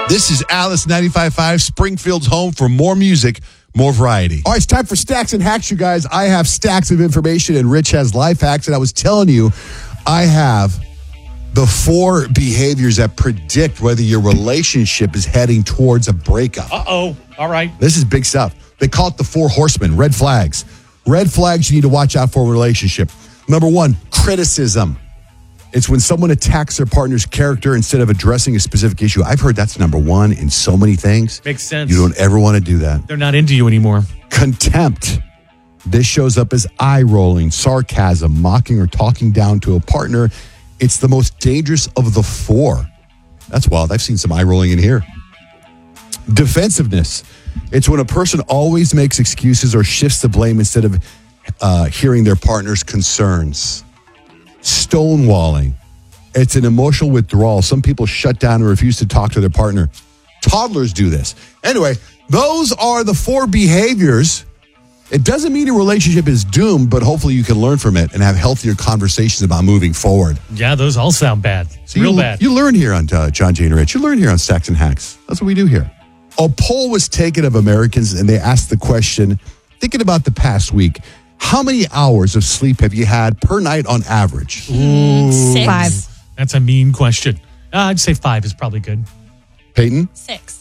This is Alice 95.5, Springfield's home for more music, more variety. All right, it's time for Stacks and Hacks, you guys. I have stacks of information, and Rich has life hacks. And I was telling you, I have the 4 behaviors that predict whether your relationship is heading towards a breakup. Uh-oh. All right. This is big stuff. They call it the 4 horsemen, red flags. Red flags you need to watch out for in a relationship. Number 1, criticism. It's when someone attacks their partner's character instead of addressing a specific issue. I've heard that's number 1 in so many things. Makes sense. You don't ever want to do that. They're not into you anymore. Contempt. This shows up as eye rolling, sarcasm, mocking, or talking down to a partner. It's the most dangerous of the 4. That's wild. I've seen some eye rolling in here. Defensiveness. It's when a person always makes excuses or shifts the blame instead of hearing their partner's concerns. Stonewalling. It's an emotional withdrawal. Some people shut down and refuse to talk to their partner. Toddlers do this. Anyway, those are the 4 behaviors. It doesn't mean your relationship is doomed, but hopefully you can learn from it and have healthier conversations about moving forward. Yeah, those all sound bad. So Real bad. You learn here on John, Jay, and Rich. You learn here on Stacks and Hacks. That's what we do here. A poll was taken of Americans, and they asked the question, thinking about the past week, how many hours of sleep have you had per night on average? 6. 5. That's a mean question. I'd say 5 is probably good. Peyton? 6.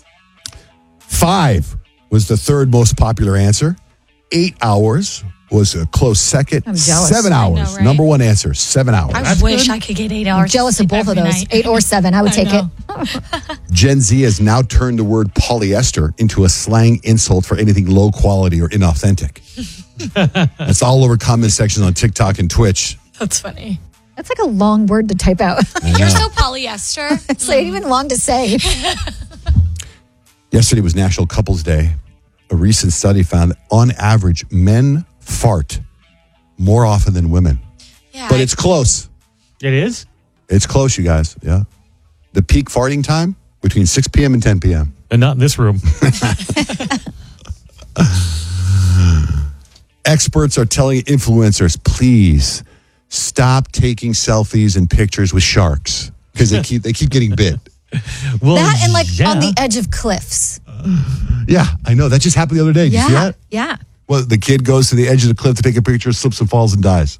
5 was the 3rd most popular answer. 8 hours was a close second. I'm jealous. 7 hours. right? Number 1 answer, 7 hours. I wish I could get 8 hours. I'm jealous of sleep both of every those. night. 8 or 7. I would take it. Gen Z has now turned the word polyester into a slang insult for anything low quality or inauthentic. It's all over comment sections on TikTok and Twitch. That's funny. That's like a long word to type out. You're so polyester. It's like even long to say. Yesterday was National Couples Day. A recent study found that on average, men fart more often than women. Yeah, But it's close. It is? It's close, you guys. Yeah. The peak farting time between 6 p.m. and 10 p.m. And not in this room. Experts are telling influencers, please stop taking selfies and pictures with sharks because they keep getting bit. Well, That and like yeah. on the edge of cliffs. Yeah, I know. That just happened the other day. Did you see Yeah. that? Yeah. Well, the kid goes to the edge of the cliff to take a picture, slips and falls and dies.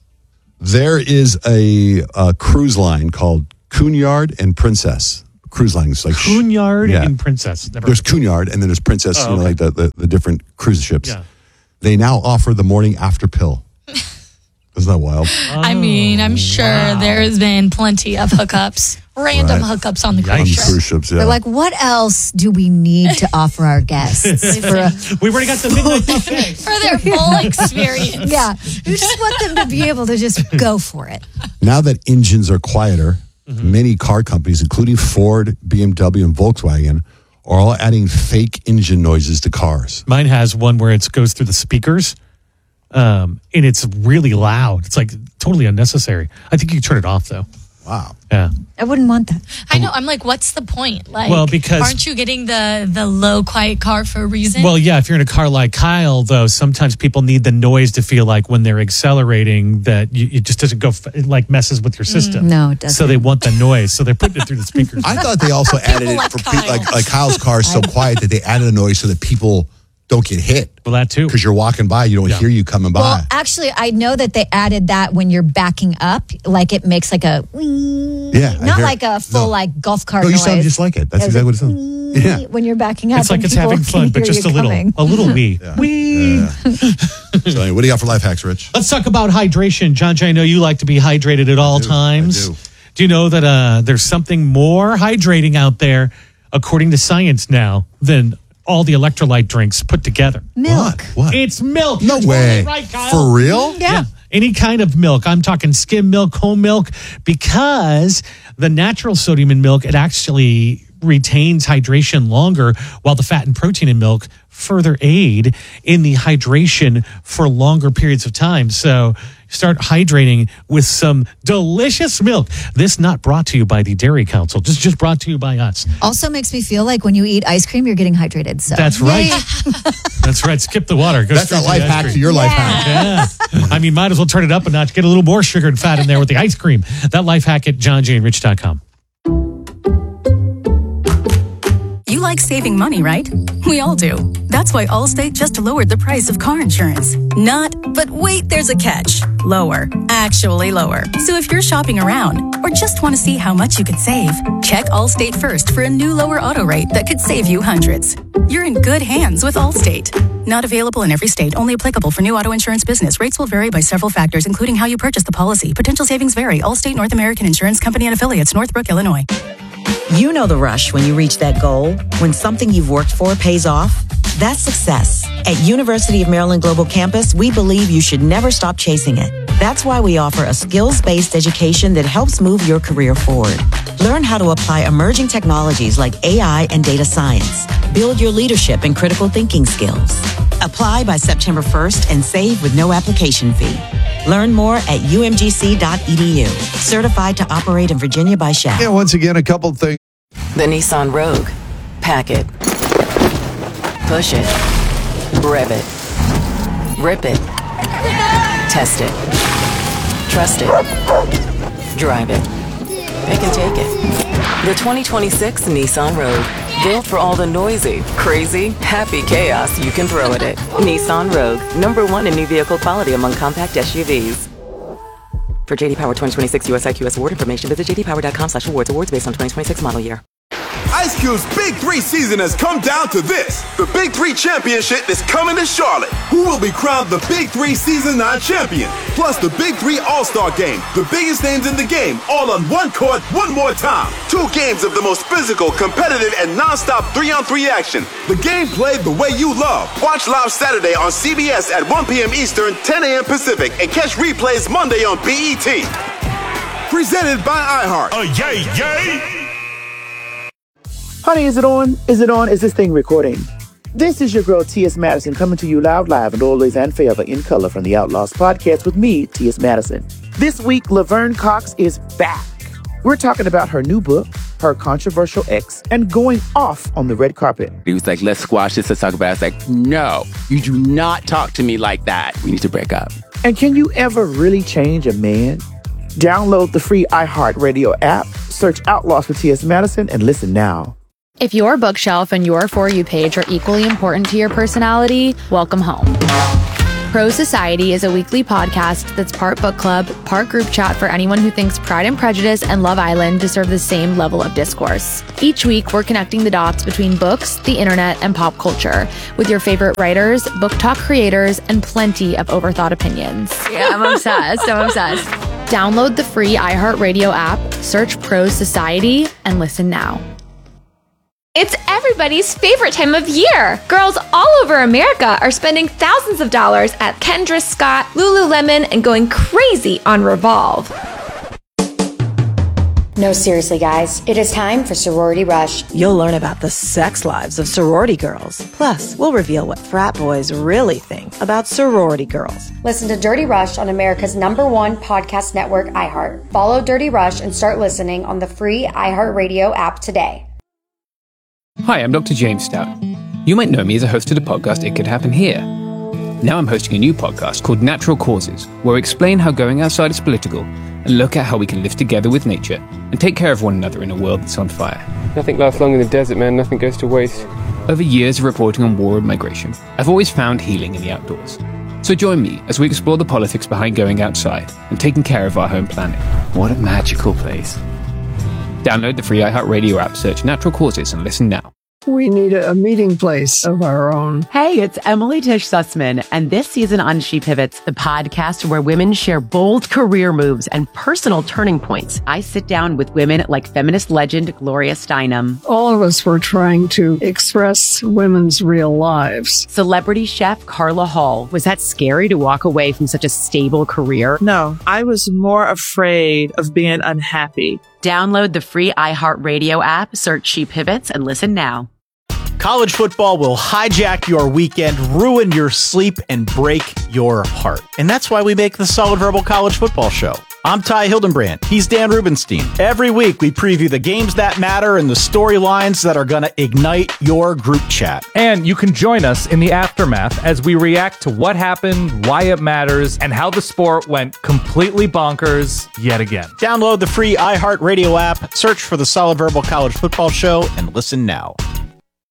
There is a cruise line called Cunard and Princess. Cruise lines like Cunard Yeah. and Princess. Never There's Cunard and then there's Princess. Oh, you know, okay. like the different cruise ships. Yeah. They now offer the morning after pill. Isn't that wild? I mean, I'm sure there's been plenty of hookups, random hookups on the On cruise the ship. cruise ships, yeah. They're like, what else do we need to offer our guests? We've already got the midnight buffet. For their full experience. Yeah. We just want them to be able to just go for it. Now that engines are quieter, many car companies, including Ford, BMW, and Volkswagen, are all adding fake engine noises to cars. Mine has one where it goes through the speakers, and it's really loud. It's like totally unnecessary. I think you can turn it off, though. Wow. Yeah. I wouldn't want that. I know. I'm like, what's the point? Like, Well, because- aren't you getting the low, quiet car for a reason? Well, yeah, if you're in a car like Kyle, though, sometimes people need the noise to feel like when they're accelerating that it just doesn't go, it like messes with your system. No, it doesn't. So they want the noise. So they're putting it through the speakers. I thought they also added it like for Kyle. like Kyle's car is so quiet that they added a noise so that people don't get hit. Well, that too. Because you're walking by, you don't hear you coming by. Well, actually, I know that they added that when you're backing up, like it makes like a wing. Yeah, I Not hear- like a full no. like golf cart No, you noise. sound just like it. That's It's exactly what like, it sounds. Yeah. when you're backing up. It's like and it's people having fun, can but hear just you a little coming. wee. Wee. So anyway, what do you got for life hacks, Rich? Let's talk about hydration. John Jay, I know you like to be hydrated at all times. I do. Do you know that there's something more hydrating out there, according to science now, than all the electrolyte drinks put together? Milk. What? It's milk. No You're way. totally right, Kyle. For real? Yeah. Any kind of milk. I'm talking skim milk, whole milk, because the natural sodium in milk, it actually retains hydration longer, while the fat and protein in milk further aid in the hydration for longer periods of time. So start hydrating with some delicious milk. This not brought to you by the Dairy Council, just brought to you by us. Also makes me feel like when you eat ice cream, you're getting hydrated. So That's right. That's right. Skip the water. Go That's straight a to life the ice hack cream. to your life hack. Yeah. I mean, might as well turn it up a notch. Get a little more sugar and fat in there with the ice cream. That life hack at johnjandrich.com. like saving money, right? We all do. That's why Allstate just lowered the price of car insurance. Not, but wait, there's a catch. Lower. Actually lower. So if you're shopping around or just want to see how much you could save, check Allstate first for a new lower auto rate that could save you hundreds. You're in good hands with Allstate. Not available in every state. Only applicable for new auto insurance business. Rates will vary by several factors, including how you purchase the policy. Potential savings vary. Allstate North American Insurance Company and Affiliates, Northbrook, Illinois. You know the rush when you reach that goal, when something you've worked for pays off. That's success. At University of Maryland Global Campus, we believe you should never stop chasing it. That's why we offer a skills-based education that helps move your career forward. Learn how to apply emerging technologies like AI and data science. Build your leadership and critical thinking skills. Apply by September 1st and save with no application fee. Learn more at umgc.edu. Certified to operate in Virginia by SHAP. Yeah, once again, a couple things. The Nissan Rogue. Pack it. Push it. Rev it. Rip it. Test it. Trust it. Drive it. They can take it. The 2026 Nissan Rogue. Built for all the noisy, crazy, happy chaos you can throw at it. Nissan Rogue. #1 in new vehicle quality among compact SUVs. For JD Power 2026 US IQS award information, visit jdpower.com/awards. Awards based on 2026 model year. Ice Cube's Big 3 season has come down to this. The Big 3 Championship is coming to Charlotte. Who will be crowned the Big 3 Season 9 champion? Plus the Big 3 All-Star Game. The biggest names in the game, all on one court, one more time. 2 games of the most physical, competitive, and non-stop 3-on-3 action. The game played the way you love. Watch live Saturday on CBS at 1 p.m. Eastern, 10 a.m. Pacific, and catch replays Monday on BET. Presented by iHeart. Yay, yay! Honey, is it on? Is it on? Is this thing recording? This is your girl, T.S. Madison, coming to you live and always and forever in color from the Outlaws podcast with me, T.S. Madison. This week, Laverne Cox is back. We're talking about her new book, her controversial ex, and going off on the red carpet. He was like, let's squash this, let's talk about it. I was like, no, you do not talk to me like that. We need to break up. And can you ever really change a man? Download the free iHeartRadio app, search Outlaws for T.S. Madison, and listen now. If your bookshelf and your For You page are equally important to your personality, welcome home. Pro Society is a weekly podcast that's part book club, part group chat for anyone who thinks Pride and Prejudice and Love Island deserve the same level of discourse. Each week, we're connecting the dots between books, the internet, and pop culture with your favorite writers, book talk creators, and plenty of overthought opinions. Yeah, I'm obsessed. Download the free iHeartRadio app, search Pro Society, and listen now. It's everybody's favorite time of year. Girls all over America are spending thousands of dollars at Kendra Scott, Lululemon, and going crazy on Revolve. No, seriously, guys. It is time for Sorority Rush. You'll learn about the sex lives of sorority girls. Plus, we'll reveal what frat boys really think about sorority girls. Listen to Dirty Rush on America's #1 podcast network, iHeart. Follow Dirty Rush and start listening on the free iHeartRadio app today. Hi, I'm Dr. James Stout. You might know me as a host of the podcast It Could Happen Here. Now I'm hosting a new podcast called Natural Causes, where I explain how going outside is political and look at how we can live together with nature and take care of one another in a world that's on fire. Nothing lasts long in the desert, man. Nothing goes to waste. Over years of reporting on war and migration, I've always found healing in the outdoors. So join me as we explore the politics behind going outside and taking care of our home planet. What a magical place. Download the free iHeartRadio app, search Natural Causes, and listen now. We need a meeting place of our own. Hey, it's Emily Tish Sussman, and this season on She Pivots, the podcast where women share bold career moves and personal turning points. I sit down with women like feminist legend Gloria Steinem. All of us were trying to express women's real lives. Celebrity chef Carla Hall. Was that scary to walk away from such a stable career? No, I was more afraid of being unhappy. Download the free iHeartRadio app, search She Pivots, and listen now. College football will hijack your weekend, ruin your sleep, and break your heart. And that's why we make the Solid Verbal College Football Show. I'm Ty Hildenbrand. He's Dan Rubenstein. Every week, we preview the games that matter and the storylines that are going to ignite your group chat. And you can join us in the aftermath as we react to what happened, why it matters, and how the sport went completely bonkers yet again. Download the free iHeartRadio app, search for the Solid Verbal College Football Show, and listen now.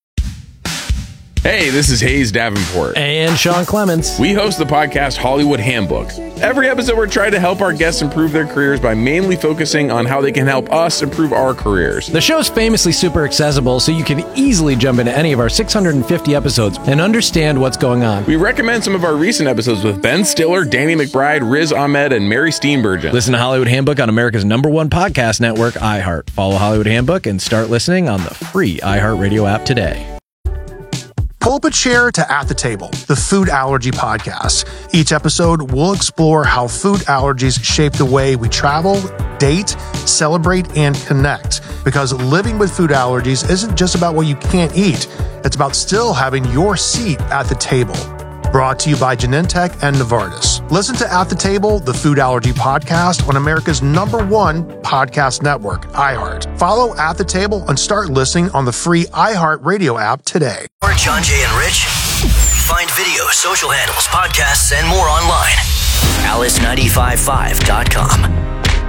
Hey, this is Hayes Davenport. And Sean Clements. We host the podcast Hollywood Handbook. Every episode, we're trying to help our guests improve their careers by mainly focusing on how they can help us improve our careers. The show's famously super accessible, so you can easily jump into any of our 650 episodes and understand what's going on. We recommend some of our recent episodes with Ben Stiller, Danny McBride, Riz Ahmed, and Mary Steenburgen. Listen to Hollywood Handbook on America's #1 podcast network, iHeart. Follow Hollywood Handbook and start listening on the free iHeartRadio app today. Pull up a chair to At the Table, the food allergy podcast. Each episode, we'll explore how food allergies shape the way we travel, date, celebrate, and connect. Because living with food allergies isn't just about what you can't eat. It's about still having your seat at the table. Brought to you by Genentech and Novartis. Listen to At the Table, the food allergy podcast on America's #1 podcast network, iHeart. Follow At the Table and start listening on the free iHeart Radio app today. More John, Jay, and Rich. Find videos, social handles, podcasts, and more online. Alice955.com.